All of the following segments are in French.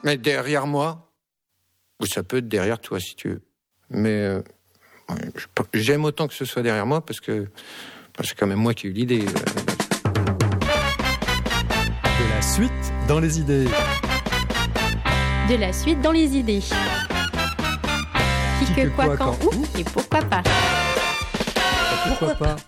Mais derrière moi, ou ça peut être derrière toi si tu veux. Mais j'aime autant que ce soit derrière moi parce que c'est quand même moi qui ai eu l'idée. De la suite dans les idées. De la suite dans les idées. Qui que quoi, quand, où et pourquoi pas. Pourquoi pas.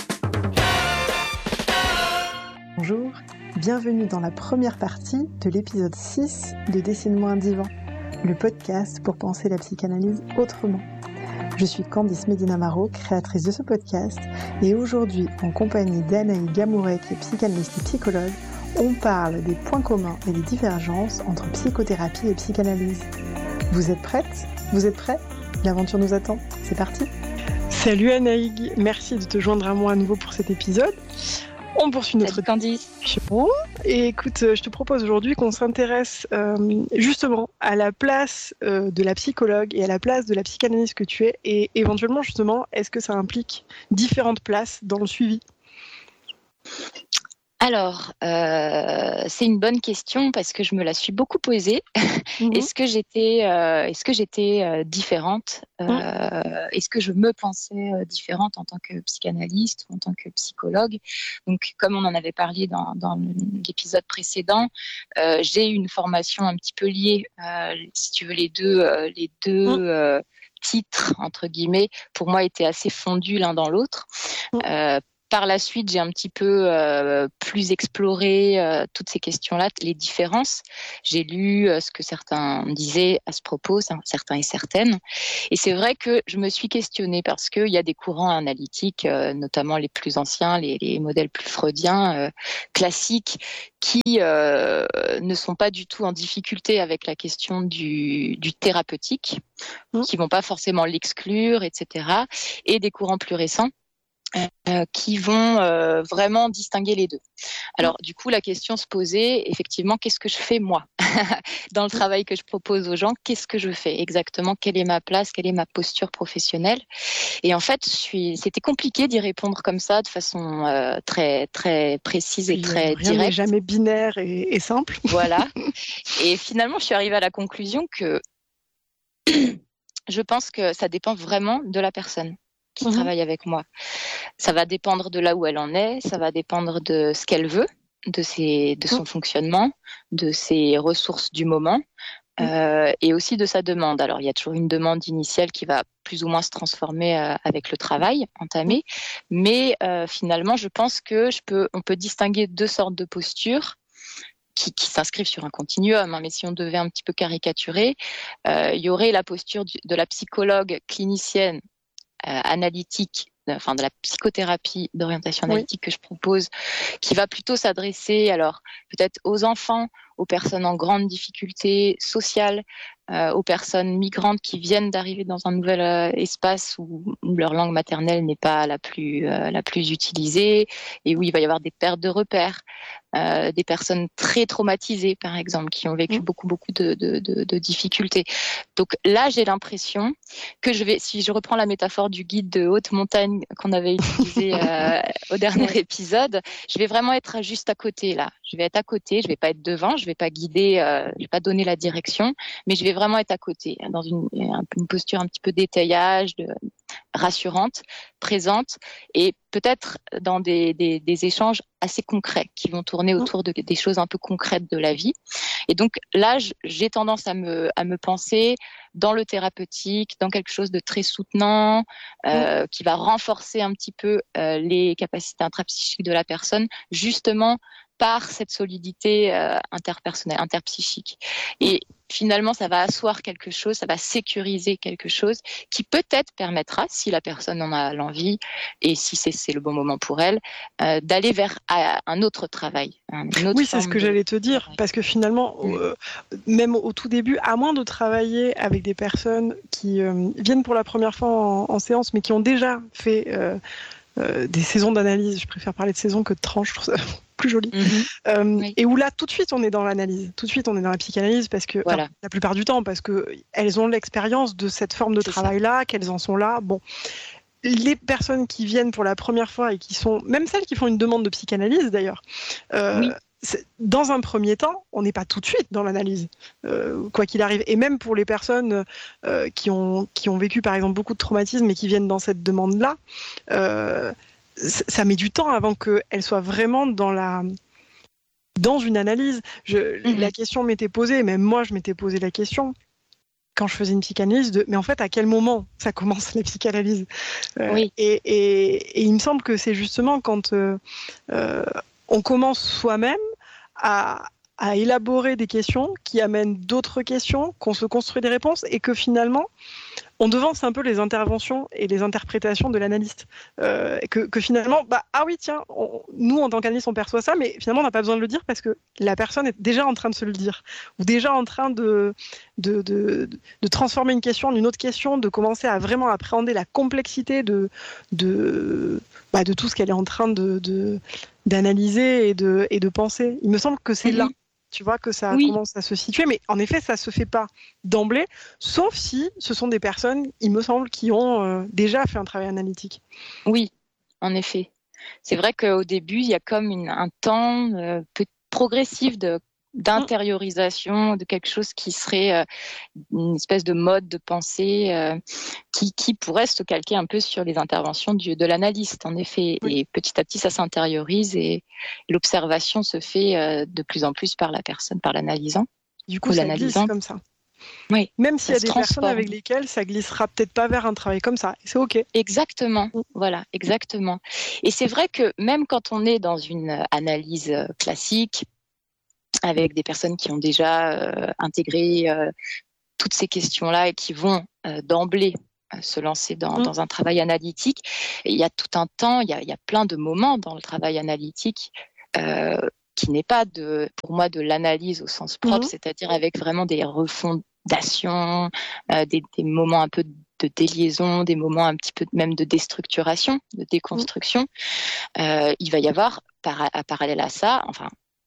Bonjour, bienvenue dans la première partie de l'épisode 6 de Dessine-moi un divan, le podcast pour penser la psychanalyse autrement. Je suis Candice Medina-Maro, créatrice de ce podcast, et aujourd'hui, en compagnie d'Anaïs Gamouret, qui est psychanalyste et psychologue, on parle des points communs et des divergences entre psychothérapie et psychanalyse. Vous êtes prêtes ? Vous êtes prêts ? L'aventure nous attend, c'est parti ! Salut Anaïs, merci de te joindre à moi à nouveau pour cet épisode. On poursuit notre discussion. Et écoute, je te propose aujourd'hui qu'on s'intéresse justement à la place de la psychologue et à la place de la psychanalyste que tu es, et éventuellement justement, est-ce que ça implique différentes places dans le suivi ? Alors, c'est une bonne question parce que je me la suis beaucoup posée. Est-ce que j'étais différente ? Est-ce que je me pensais différente en tant que psychanalyste ou en tant que psychologue ? Donc, comme on en avait parlé dans l'épisode précédent, j'ai une formation un petit peu liée, si tu veux, les deux titres, entre guillemets, pour moi, étaient assez fondus l'un dans l'autre. Par la suite, j'ai un petit peu plus exploré toutes ces questions-là, les différences. J'ai lu ce que certains disaient à ce propos, certains et certaines. Et c'est vrai que je me suis questionnée parce qu'il y a des courants analytiques, notamment les plus anciens, les modèles plus freudiens, classiques, qui ne sont pas du tout en difficulté avec la question du thérapeutique, qui vont pas forcément l'exclure, etc. Et des courants plus récents, qui vont vraiment distinguer les deux. Alors, du coup, la question se posait, effectivement, qu'est-ce que je fais moi dans le travail que je propose aux gens ? Qu'est-ce que je fais exactement ? Quelle est ma place ? Quelle est ma posture professionnelle ? Et en fait, c'était compliqué d'y répondre comme ça, de façon très très précise et très directe. Rien n'est jamais binaire et simple. Voilà. Et finalement, je suis arrivée à la conclusion que je pense que ça dépend vraiment de la personne qui travaille avec moi. Ça va dépendre de là où elle en est, ça va dépendre de ce qu'elle veut, de son fonctionnement, de ses ressources du moment, et aussi de sa demande. Alors, il y a toujours une demande initiale qui va plus ou moins se transformer avec le travail entamé, mais finalement, je pense que on peut distinguer deux sortes de postures qui s'inscrivent sur un continuum, mais si on devait un petit peu caricaturer, il y aurait la posture de la psychologue clinicienne analytique, enfin de la psychothérapie d'orientation analytique que je propose, qui va plutôt s'adresser alors peut-être aux enfants, aux personnes en grande difficulté sociale, aux personnes migrantes qui viennent d'arriver dans un nouvel espace où leur langue maternelle n'est pas la plus utilisée et où il va y avoir des pertes de repères, des personnes très traumatisées par exemple qui ont vécu beaucoup de difficultés. Donc là, j'ai l'impression que si je reprends la métaphore du guide de haute montagne qu'on avait utilisé au dernier épisode, je vais vraiment être juste à côté là. Je vais être à côté, je vais pas être devant, je vais pas guider, je vais pas donner la direction, mais je vais vraiment être à côté, dans une posture un petit peu d'étayage, rassurante, présente, et peut-être dans des échanges assez concrets qui vont tourner autour des choses un peu concrètes de la vie. Et donc là, j'ai tendance à me penser dans le thérapeutique, dans quelque chose de très soutenant, qui va renforcer un petit peu les capacités intrapsychiques de la personne, justement par cette solidité interpersonnelle, interpsychique. Et finalement, ça va asseoir quelque chose, ça va sécuriser quelque chose qui peut-être permettra, si la personne en a l'envie et si c'est le bon moment pour elle, d'aller vers un autre travail. Oui, c'est ce que j'allais te dire, parce que finalement, même au tout début, à moins de travailler avec des personnes qui viennent pour la première fois en séance, mais qui ont déjà fait des saisons d'analyse, je préfère parler de saisons que de tranches, je trouve ça plus joli. Et où là, tout de suite, on est dans l'analyse, tout de suite, on est dans la psychanalyse, parce que, la plupart du temps, parce qu'elles ont l'expérience de cette forme de travail-là, qu'elles en sont là. Bon, les personnes qui viennent pour la première fois et qui sont, même celles qui font une demande de psychanalyse d'ailleurs, dans un premier temps, on n'est pas tout de suite dans l'analyse, quoi qu'il arrive. Et même pour les personnes qui ont vécu, par exemple, beaucoup de traumatismes et qui viennent dans cette demande-là, ça met du temps avant qu'elles soient vraiment dans une analyse. La question m'était posée, même moi, je m'étais posé la question quand je faisais une psychanalyse mais en fait, à quel moment ça commence la psychanalyse ? Oui. Et il me semble que c'est justement quand on commence soi-même à élaborer des questions qui amènent d'autres questions, qu'on se construit des réponses et que finalement, on devance un peu les interventions et les interprétations de l'analyste. Que finalement, ah oui, tiens, nous, en tant qu'analyste, on perçoit ça, mais finalement, on n'a pas besoin de le dire parce que la personne est déjà en train de se le dire, ou déjà en train de transformer une question en une autre question, de commencer à vraiment appréhender la complexité de tout ce qu'elle est en train d'analyser et de penser. Il me semble que c'est là. Tu vois que ça commence à se situer, mais en effet, ça se fait pas d'emblée, sauf si ce sont des personnes, il me semble, qui ont déjà fait un travail analytique. Oui, en effet. C'est vrai qu'au début, il y a comme un temps progressif d'intériorisation de quelque chose qui serait une espèce de mode de pensée qui pourrait se calquer un peu sur les interventions de l'analyste, en effet. Oui. Et petit à petit, ça s'intériorise et l'observation se fait de plus en plus par la personne, par l'analysant. Du coup, ça glisse comme ça. Oui. Même s'il y a des personnes avec lesquelles ça glissera peut-être pas vers un travail comme ça, c'est OK. Exactement, voilà, exactement. Et c'est vrai que même quand on est dans une analyse classique, avec des personnes qui ont déjà intégré toutes ces questions-là et qui vont d'emblée se lancer dans un travail analytique. Et il y a tout un temps, il y a plein de moments dans le travail analytique qui n'est pas pour moi de l'analyse au sens propre, c'est-à-dire avec vraiment des refondations, des moments un peu de déliaison, des moments un petit peu même de déstructuration, de déconstruction. Il va y avoir parallèle à ça, enfin,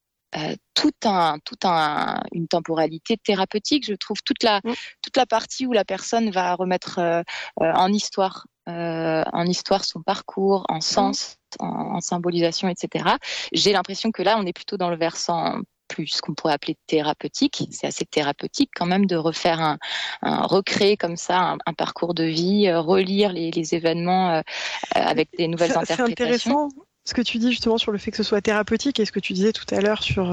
une temporalité thérapeutique, je trouve, toute la partie où la personne va remettre en histoire son parcours, en sens, en symbolisation, etc. J'ai l'impression que là, on est plutôt dans le versant plus ce qu'on pourrait appeler thérapeutique. C'est assez thérapeutique quand même de refaire recréer comme ça un parcours de vie, relire les événements avec des nouvelles interprétations. C'est intéressant. Ce que tu dis justement sur le fait que ce soit thérapeutique et ce que tu disais tout à l'heure sur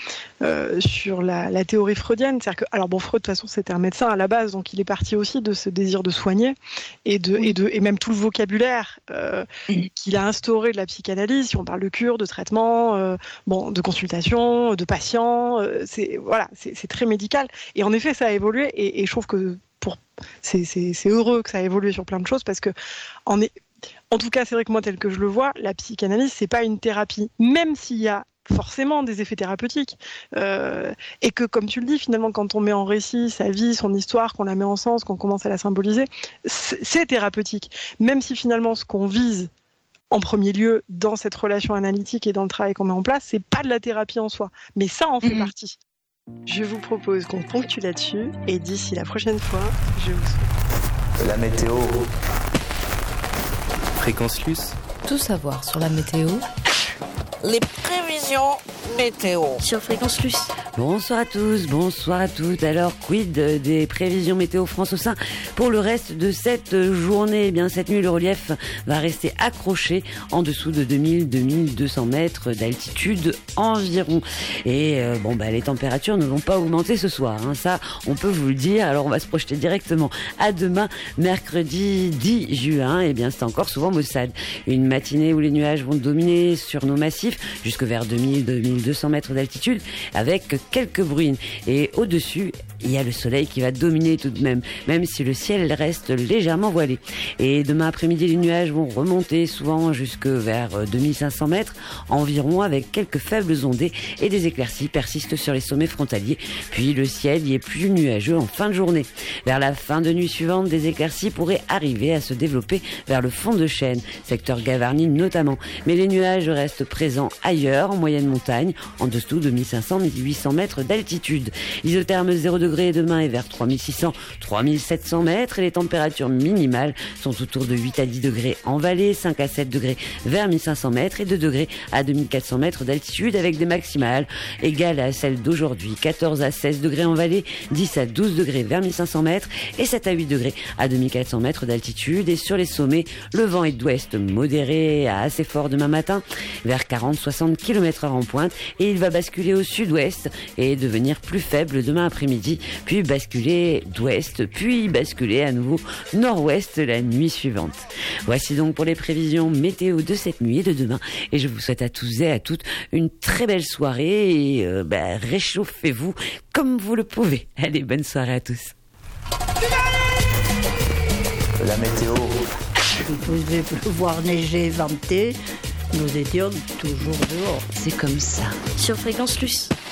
la théorie freudienne, c'est-à-dire que Freud de toute façon c'était un médecin à la base, donc il est parti aussi de ce désir de soigner et même tout le vocabulaire qu'il a instauré de la psychanalyse. Si on parle de cure, de traitement, de consultation, de patient, c'est très médical. Et en effet, ça a évolué et je trouve que c'est heureux que ça a évolué sur plein de choses parce que en tout cas, c'est vrai que moi, tel que je le vois, la psychanalyse, c'est pas une thérapie, même s'il y a forcément des effets thérapeutiques. Et que, comme tu le dis, finalement, quand on met en récit sa vie, son histoire, qu'on la met en sens, qu'on commence à la symboliser, c'est thérapeutique. Même si finalement, ce qu'on vise en premier lieu dans cette relation analytique et dans le travail qu'on met en place, c'est pas de la thérapie en soi. Mais ça en fait partie. Je vous propose qu'on ponctue là-dessus et d'ici la prochaine fois, je vous souhaite la météo. Fréquence Luce. Tout savoir sur la météo. Les prévisions météo sur Fréquence Luce. Bonsoir à tous, bonsoir à toutes. Alors, quid des prévisions météo France au sein pour le reste de cette journée? Eh bien, cette nuit, le relief va rester accroché en dessous de 2000-2200 mètres d'altitude environ. Et les températures ne vont pas augmenter ce soir. Ça, on peut vous le dire. Alors, on va se projeter directement à demain, mercredi 10 juin. Eh bien, c'est encore souvent maussade. Une matinée où les nuages vont dominer sur nos massifs jusque vers 2000-2200 mètres d'altitude avec quelques bruines. Et au-dessus, il y a le soleil qui va dominer tout de même si le ciel reste légèrement voilé. Et demain après-midi, les nuages vont remonter souvent jusque vers 2500 mètres environ avec quelques faibles ondées et des éclaircies persistent sur les sommets frontaliers. Puis le ciel y est plus nuageux en fin de journée. Vers la fin de nuit suivante, des éclaircies pourraient arriver à se développer vers le fond de chaîne, secteur Gavarnie notamment. Mais les nuages restent présents ailleurs, en moyenne montagne, montagne, en dessous de 1500-1800 mètres d'altitude. Isotherme 0 degré demain est vers 3600-3700 mètres et les températures minimales sont autour de 8 à 10 degrés en vallée, 5 à 7 degrés vers 1500 mètres et 2 degrés à 2400 mètres d'altitude avec des maximales égales à celles d'aujourd'hui. 14 à 16 degrés en vallée, 10 à 12 degrés vers 1500 mètres et 7 à 8 degrés à 2400 mètres d'altitude. Et sur les sommets, le vent est d'ouest modéré à assez fort demain matin vers 40-60 km/h en pointe et il va basculer au sud-ouest et devenir plus faible demain après-midi, puis basculer d'ouest, puis basculer à nouveau nord-ouest la nuit suivante. Voici donc pour les prévisions météo de cette nuit et de demain et je vous souhaite à tous et à toutes une très belle soirée et réchauffez-vous comme vous le pouvez. Allez, bonne soirée à tous. La météo. Il faisait pleuvoir, neiger, venter. Nous étions toujours dehors. C'est comme ça. Sur Fréquence Plus.